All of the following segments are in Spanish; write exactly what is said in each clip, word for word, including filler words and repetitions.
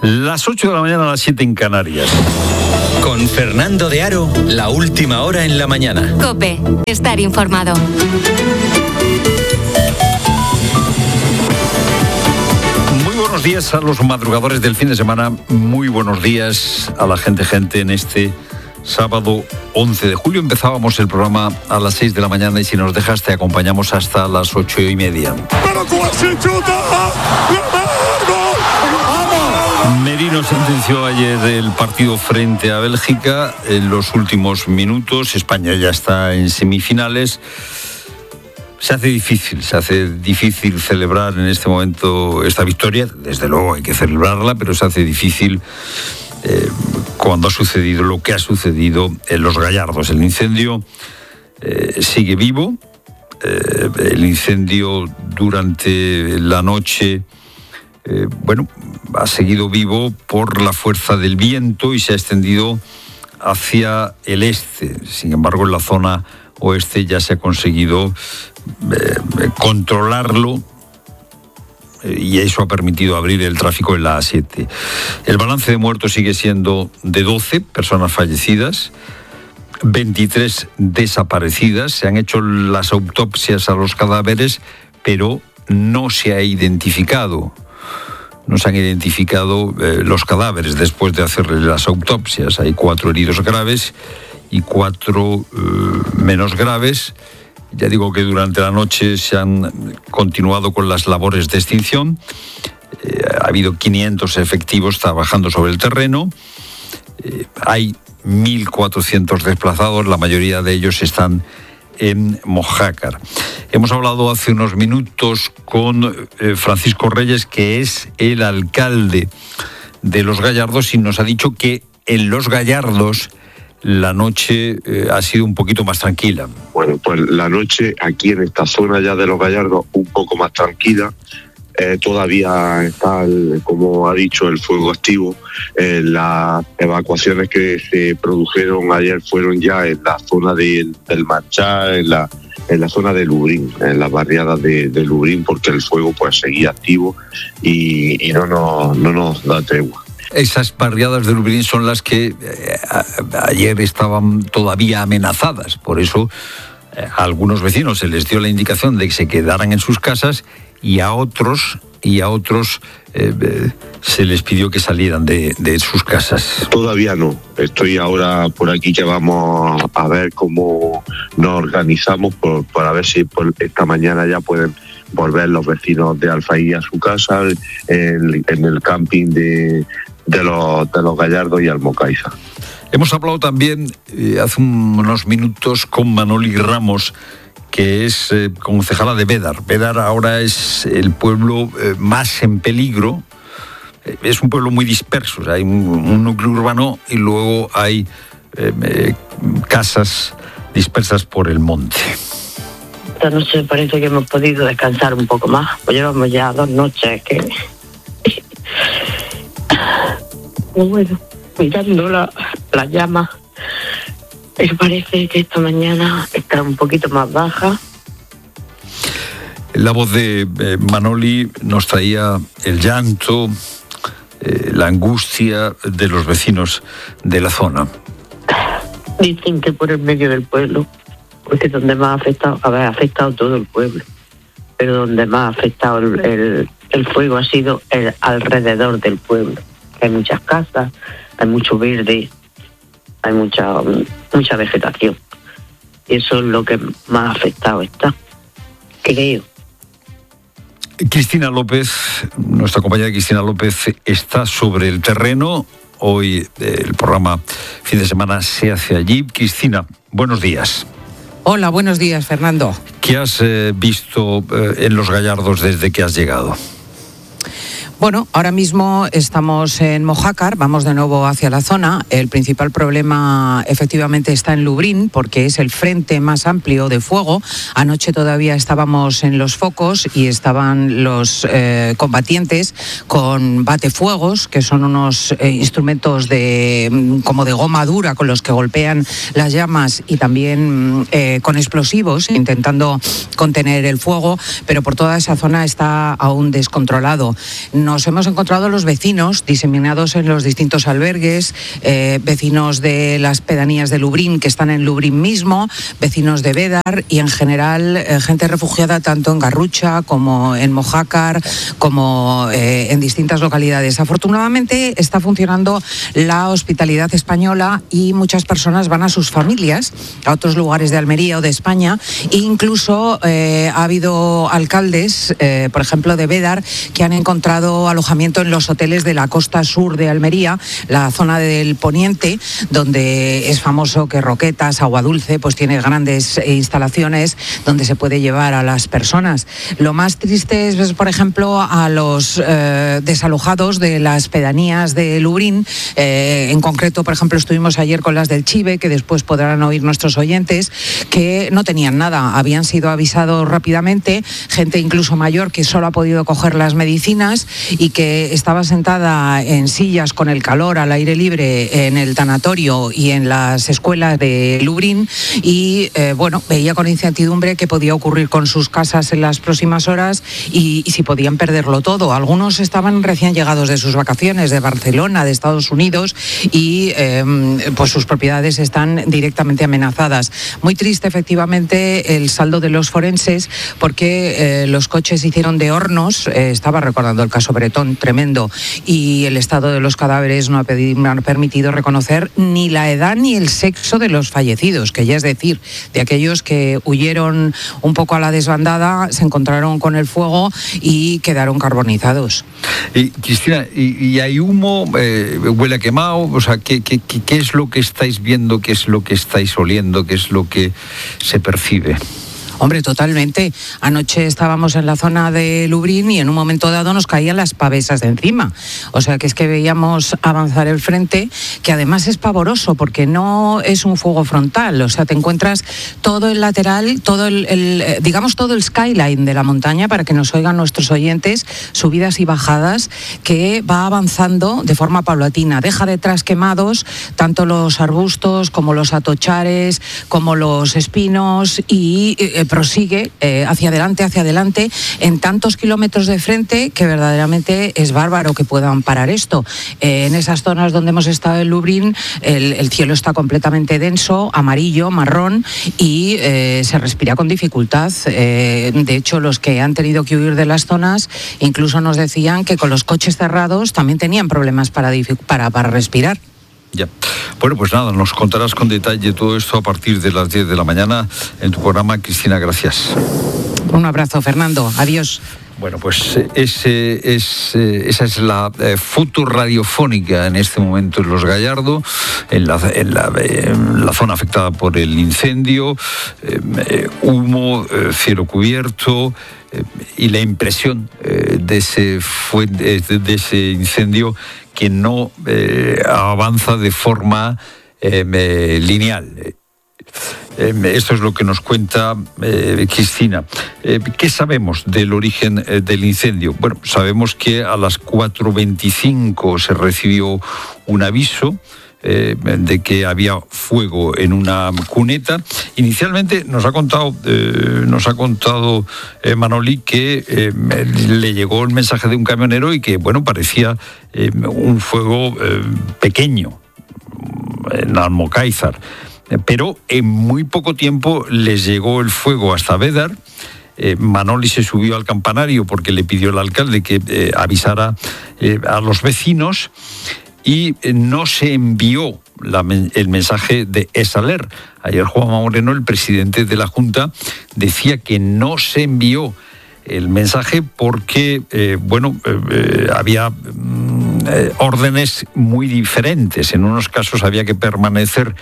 Las ocho de la mañana a las siete en Canarias. Con Fernando de Aro, la última hora en la mañana. COPE, estar informado. Muy buenos días a los madrugadores del fin de semana. Muy buenos días a la gente, gente en este sábado once de julio. Empezábamos el programa a las seis de la mañana y si nos dejas te acompañamos hasta las ocho y media. Merino sentenció ayer el partido frente a Bélgica en los últimos minutos. España ya está en semifinales. Se hace difícil, se hace difícil celebrar en este momento esta victoria. Desde luego hay que celebrarla, pero se hace difícil eh, cuando ha sucedido lo que ha sucedido en Los Gallardos. El incendio eh, sigue vivo. Eh, el incendio durante la noche, eh, bueno, ha seguido vivo por la fuerza del viento y se ha extendido hacia el este. Sin embargo, en la zona oeste ya se ha conseguido eh, controlarlo eh, y eso ha permitido abrir el tráfico en la A siete. El balance de muertos sigue siendo de doce personas fallecidas, veintitrés desaparecidas. Se han hecho las autopsias a los cadáveres, pero no se ha identificado. No se han identificado eh, los cadáveres después de hacerle las autopsias. Hay cuatro heridos graves y cuatro eh, menos graves. Ya digo que durante la noche se han continuado con las labores de extinción. Eh, ha habido quinientos efectivos trabajando sobre el terreno. Eh, hay mil cuatrocientos desplazados, la mayoría de ellos están en Mojácar. Hemos hablado hace unos minutos con eh, Francisco Reyes, que es el alcalde de Los Gallardos, y nos ha dicho que en Los Gallardos la noche eh, ha sido un poquito más tranquila. Bueno, pues la noche aquí en esta zona ya de Los Gallardos un poco más tranquila. Eh, todavía está, el, como ha dicho, el fuego activo. Eh, las evacuaciones que se produjeron ayer fueron ya en la zona de, del Marchal, en la, en la zona de Lubrín, en las barriadas de, de Lubrín, porque el fuego pues seguía activo y, y no, nos, no nos da tregua. Esas barriadas de Lubrín son las que eh, a, ayer estaban todavía amenazadas. Por eso eh, a algunos vecinos se les dio la indicación de que se quedaran en sus casas y a otros y a otros eh, eh, se les pidió que salieran de, de sus casas. Todavía no. Estoy ahora por aquí que vamos a ver cómo nos organizamos por, para ver si por esta mañana ya pueden volver los vecinos de Alfaí a su casa en, en el camping de, de, los, de los Gallardos y Almocaiza. Hemos hablado también eh, hace unos minutos con Manoli Ramos, que es eh, concejala de Bédar. Bédar ahora es el pueblo eh, más en peligro. Eh, es un pueblo muy disperso. O sea, hay un, un núcleo urbano y luego hay eh, eh, casas dispersas por el monte. Esta noche parece que hemos podido descansar un poco más. Pues llevamos ya dos noches que... bueno, mirando la, la llama... Me parece que esta mañana está un poquito más baja. La voz de eh, Manoli nos traía el llanto, eh, la angustia de los vecinos de la zona. Dicen que por el medio del pueblo, porque donde más ha afectado, a ver, ha afectado todo el pueblo, pero donde más ha afectado el, el, el fuego ha sido el alrededor del pueblo. Hay muchas casas, hay mucho verde, hay mucha mucha vegetación. Y eso es lo que más afectado está, creo. Cristina López, nuestra compañera Cristina López, está sobre el terreno. Hoy eh, el programa Fin de Semana se hace allí. Cristina, buenos días. Hola, buenos días, Fernando. ¿Qué has eh, visto eh, en Los Gallardos desde que has llegado? Bueno, ahora mismo estamos en Mojácar, vamos de nuevo hacia la zona. El principal problema efectivamente está en Lubrín, porque es el frente más amplio de fuego. Anoche todavía estábamos en los focos y estaban los eh, combatientes con batefuegos, que son unos eh, instrumentos de como de goma dura con los que golpean las llamas, y también eh, con explosivos, intentando contener el fuego, pero por toda esa zona está aún descontrolado. No nos hemos encontrado los vecinos diseminados en los distintos albergues, eh, vecinos de las pedanías de Lubriñ que están en Lubriñ mismo, vecinos de Bédar y en general eh, gente refugiada tanto en Garrucha como en Mojácar, como eh, en distintas localidades. Afortunadamente está funcionando la hospitalidad española y muchas personas van a sus familias, a otros lugares de Almería o de España, e incluso eh, ha habido alcaldes, eh, por ejemplo de Bédar, que han encontrado alojamiento en los hoteles de la costa sur de Almería, la zona del Poniente, donde es famoso que Roquetas, Agua Dulce, pues tiene grandes instalaciones donde se puede llevar a las personas. Lo más triste es, por ejemplo, a los eh, desalojados de las pedanías de Lubriñ. Eh, en concreto, por ejemplo, estuvimos ayer con las del Chive, que después podrán oír nuestros oyentes, que no tenían nada, habían sido avisados rápidamente, gente incluso mayor que solo ha podido coger las medicinas y que estaba sentada en sillas con el calor al aire libre en el tanatorio y en las escuelas de Lubriñ y eh, bueno, veía con incertidumbre qué podía ocurrir con sus casas en las próximas horas y, y si podían perderlo todo. Algunos estaban recién llegados de sus vacaciones de Barcelona, de Estados Unidos y eh, pues sus propiedades están directamente amenazadas. Muy triste efectivamente el saldo de los forenses porque eh, los coches se hicieron de hornos, eh, estaba recordando el caso Bretón, tremendo, y el estado de los cadáveres no ha, pedido, no ha permitido reconocer ni la edad ni el sexo de los fallecidos, que ya es decir, de aquellos que huyeron un poco a la desbandada, se encontraron con el fuego y quedaron carbonizados. Y, Cristina, ¿y, y hay humo? Eh, ¿Huele a quemado? O sea, ¿qué, qué, ¿qué es lo que estáis viendo? ¿Qué es lo que estáis oliendo? ¿Qué es lo que se percibe? Hombre, totalmente. Anoche estábamos en la zona de Lubriñ y en un momento dado nos caían las pavesas de encima. O sea, que es que veíamos avanzar el frente, que además es pavoroso porque no es un fuego frontal. O sea, te encuentras todo el lateral, todo el, el digamos, todo el skyline de la montaña, para que nos oigan nuestros oyentes, subidas y bajadas, que va avanzando de forma paulatina. Deja detrás quemados tanto los arbustos como los atochares, como los espinos y eh, prosigue eh, hacia adelante, hacia adelante, en tantos kilómetros de frente que verdaderamente es bárbaro que puedan parar esto. Eh, en esas zonas donde hemos estado en Lubriñ, el, el cielo está completamente denso, amarillo, marrón, y eh, se respira con dificultad. Eh, de hecho, los que han tenido que huir de las zonas incluso nos decían que con los coches cerrados también tenían problemas para, para, para respirar. Ya. Bueno, pues nada, nos contarás con detalle todo esto a partir de las diez de la mañana en tu programa. Cristina, gracias. Un abrazo, Fernando. Adiós. Bueno, pues ese, es, esa es la eh, foto radiofónica en este momento en Los Gallardo, en la, en la, en la zona afectada por el incendio, eh, eh, humo, eh, cielo cubierto, eh, y la impresión eh, de, ese fue, de, de ese incendio que no eh, avanza de forma eh, eh, lineal. Eh, esto es lo que nos cuenta eh, Cristina. Eh, ¿Qué sabemos del origen eh, del incendio? Bueno, sabemos que a las cuatro veinticinco se recibió un aviso eh, de que había fuego en una cuneta. Inicialmente nos ha contado, eh, nos ha contado eh, Manoli que eh, le llegó el mensaje de un camionero y que, bueno, parecía eh, un fuego eh, pequeño en Almocáizar. Pero en muy poco tiempo les llegó el fuego hasta Bédar. Eh, Manoli se subió al campanario porque le pidió el alcalde que eh, avisara eh, a los vecinos y eh, no se envió la, el mensaje de Esaler. Ayer Juanma Moreno, el presidente de la Junta, decía que no se envió el mensaje porque, eh, bueno, eh, había eh, órdenes muy diferentes. En unos casos había que permanecer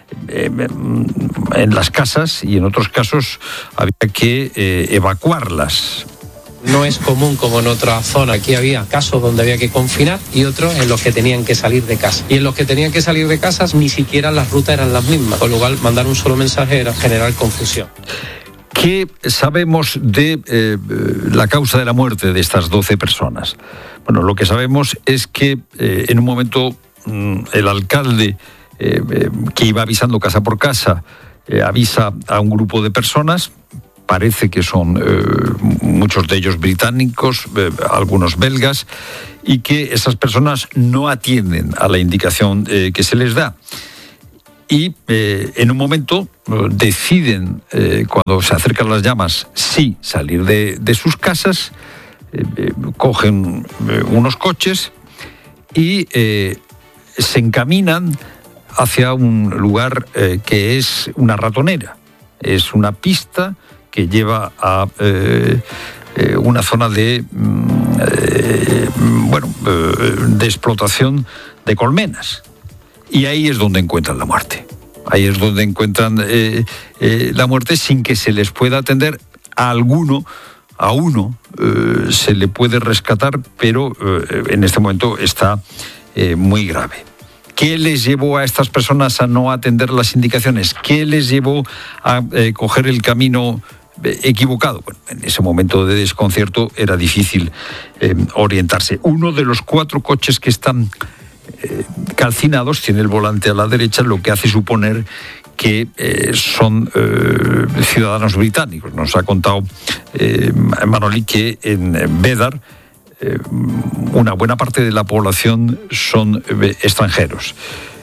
en las casas y en otros casos había que eh, evacuarlas. No es común como en otra zona. Aquí había casos donde había que confinar y otros en los que tenían que salir de casa. Y en los que tenían que salir de casa ni siquiera las rutas eran las mismas, con lo cual mandar un solo mensaje era generar confusión. ¿Qué sabemos de eh, la causa de la muerte de estas doce personas? Bueno, lo que sabemos es que eh, en un momento mmm, el alcalde Eh, eh, que iba avisando casa por casa, eh, avisa a un grupo de personas parece que son eh, muchos de ellos británicos, eh, algunos belgas, y que esas personas no atienden a la indicación eh, que se les da. Y eh, en un momento eh, deciden, eh, cuando se acercan las llamas, sí salir de, de sus casas, eh, eh, cogen eh, unos coches y eh, se encaminan hacia un lugar eh, que es una ratonera. Es una pista que lleva a eh, eh, una zona de, eh, bueno, eh, de explotación de colmenas. Y ahí es donde encuentran la muerte. Ahí es donde encuentran eh, eh, la muerte sin que se les pueda atender. A alguno, a uno, eh, se le puede rescatar, pero eh, en este momento está eh, muy grave. ¿Qué les llevó a estas personas a no atender las indicaciones? ¿Qué les llevó a eh, coger el camino eh, equivocado? Bueno, en ese momento de desconcierto era difícil eh, orientarse. Uno de los cuatro coches que están eh, calcinados tiene el volante a la derecha, lo que hace suponer que eh, son eh, ciudadanos británicos. Nos ha contado eh, Manoli que en, en Bédar una buena parte de la población son extranjeros.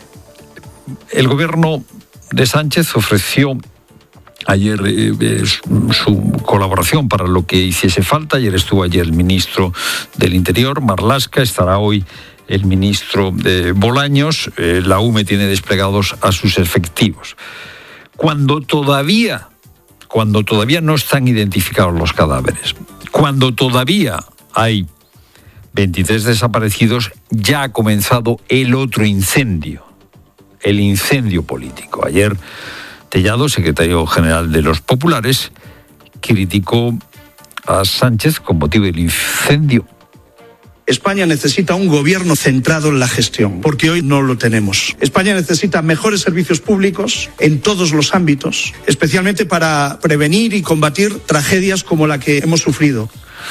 El gobierno de Sánchez ofreció ayer eh, su colaboración para lo que hiciese falta. Ayer estuvo ayer el ministro del Interior, Marlaska, estará hoy el ministro de Bolaños. Eh, la U M E tiene desplegados a sus efectivos. Cuando todavía, cuando todavía no están identificados los cadáveres, cuando todavía hay veintitrés desaparecidos, ya ha comenzado el otro incendio, el incendio político. Ayer Tellado, secretario general de los Populares, criticó a Sánchez con motivo del incendio. España necesita un gobierno centrado en la gestión, porque hoy no lo tenemos. España necesita mejores servicios públicos en todos los ámbitos, especialmente para prevenir y combatir tragedias como la que hemos sufrido.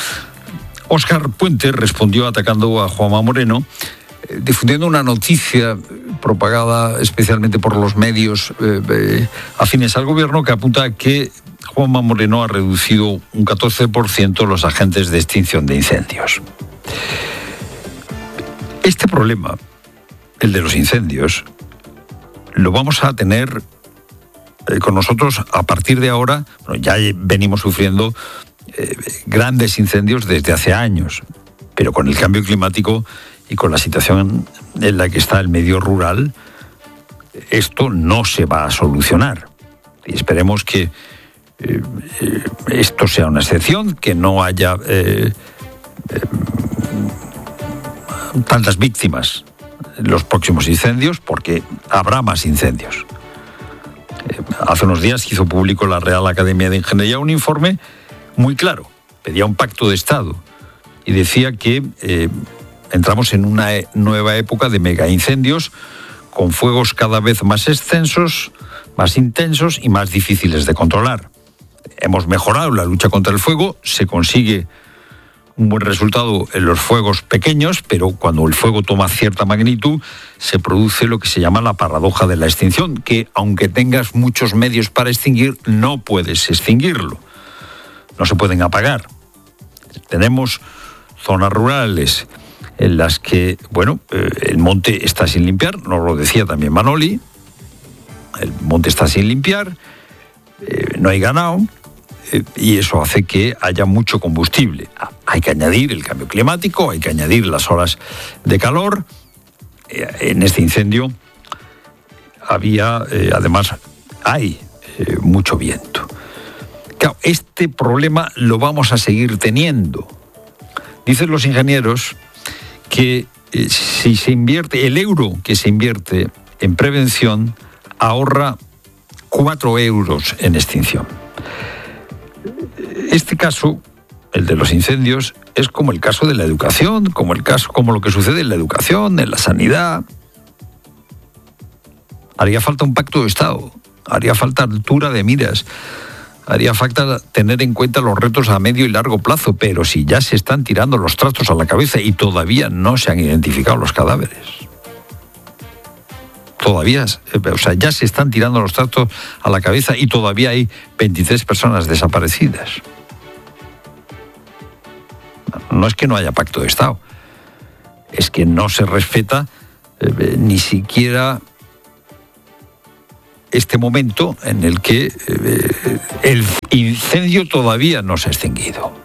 Óscar Puente respondió atacando a Juanma Moreno, eh, difundiendo una noticia propagada especialmente por los medios eh, eh, afines al gobierno que apunta a que Juanma Moreno ha reducido un catorce por ciento los agentes de extinción de incendios. Este problema, el de los incendios, lo vamos a tener eh, con nosotros a partir de ahora. Bueno, ya venimos sufriendo Eh, grandes incendios desde hace años, pero con el cambio climático y con la situación en la que está el medio rural, esto no se va a solucionar. Y esperemos que eh, eh, esto sea una excepción, que no haya eh, eh, tantas víctimas en los próximos incendios, porque habrá más incendios. Eh, hace unos días hizo público la Real Academia de Ingeniería un informe muy claro, pedía un pacto de Estado y decía que eh, entramos en una nueva época de mega incendios con fuegos cada vez más extensos, más intensos y más difíciles de controlar. Hemos mejorado la lucha contra el fuego, se consigue un buen resultado en los fuegos pequeños, pero cuando el fuego toma cierta magnitud se produce lo que se llama la paradoja de la extinción, que aunque tengas muchos medios para extinguir, no puedes extinguirlo. No se pueden apagar. Tenemos zonas rurales en las que, bueno, eh, el monte está sin limpiar, nos lo decía también Manoli, el monte está sin limpiar, eh, no hay ganado, eh, y eso hace que haya mucho combustible. Hay que añadir el cambio climático, hay que añadir las horas de calor. Eh, en este incendio había, eh, además, hay eh, mucho viento. Claro, este problema lo vamos a seguir teniendo. Dicen los ingenieros que eh, si se invierte, el euro que se invierte en prevención ahorra cuatro euros en extinción. Este caso, el de los incendios, es como el caso de la educación, como el caso, como lo que sucede en la educación, en la sanidad. Haría falta un pacto de Estado, haría falta altura de miras. Haría falta tener en cuenta los retos a medio y largo plazo, pero si ya se están tirando los trastos a la cabeza y todavía no se han identificado los cadáveres, todavía, o sea, ya se están tirando los trastos a la cabeza y todavía hay veintitrés personas desaparecidas. No es que no haya pacto de Estado, es que no se respeta eh, ni siquiera este momento en el que eh, el incendio todavía no se ha extinguido.